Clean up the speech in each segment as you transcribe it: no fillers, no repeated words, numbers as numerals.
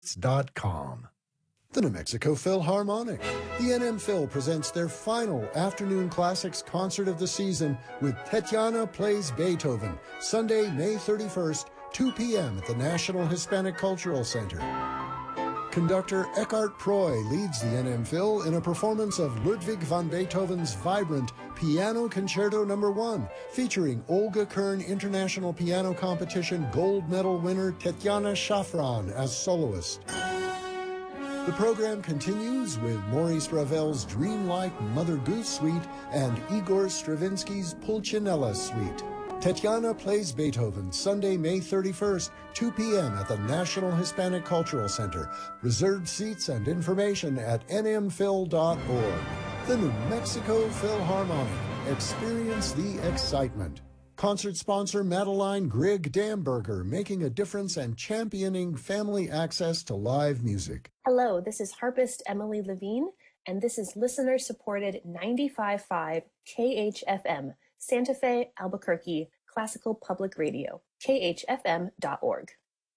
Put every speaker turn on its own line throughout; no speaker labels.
The New Mexico Philharmonic. The NM Phil presents their final Afternoon Classics concert of the season with Tetiana Plays Beethoven, Sunday, May 31st, 2 p.m. at the National Hispanic Cultural Center. Conductor Eckhart Proy leads the NM Phil in a performance of Ludwig van Beethoven's vibrant Piano Concerto No. 1, featuring Olga Kern International Piano Competition gold medal winner Tetiana Shafran as soloist. The program continues with Maurice Ravel's dreamlike Mother Goose Suite and Igor Stravinsky's Pulcinella Suite. Tetiana Plays Beethoven, Sunday, May 31st, 2 p.m. at the National Hispanic Cultural Center. Reserved seats and information at nmphil.org. The New Mexico Philharmonic. Experience the excitement. Concert sponsor Madeline Grigg Damberger, making a difference and championing family access to live music.
Hello, this is harpist Emily Levine, and this is listener-supported 95.5 KHFM, Santa Fe, Albuquerque, Classical Public Radio, khfm.org.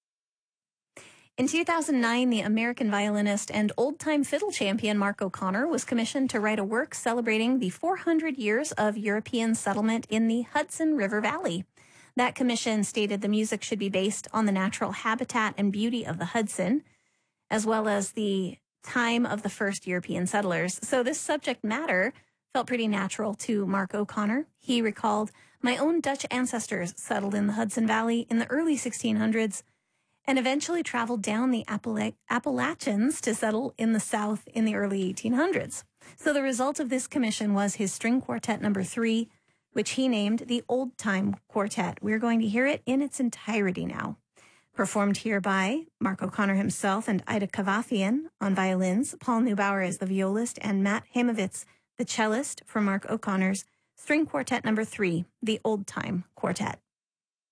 In 2009, the American violinist and old-time fiddle champion Mark O'Connor was commissioned to write a work celebrating the 400 years of European settlement in the Hudson River Valley. That commission stated the music should be based on the natural habitat and beauty of the Hudson, as well as the time of the first European settlers. So this subject matter felt pretty natural to Mark O'Connor. He recalled, "My own Dutch ancestors settled in the Hudson Valley in the early 1600s and eventually traveled down the Appalachians to settle in the South in the early 1800s. So the result of this commission was his string quartet No. 3, which he named the Old Time Quartet. We're going to hear it in its entirety now. Performed here by Mark O'Connor himself and Ida Kavafian on violins, Paul Neubauer is the violist, and Matt Hamovitz, the cellist, for Mark O'Connor's string quartet No. 3, the Old Time Quartet.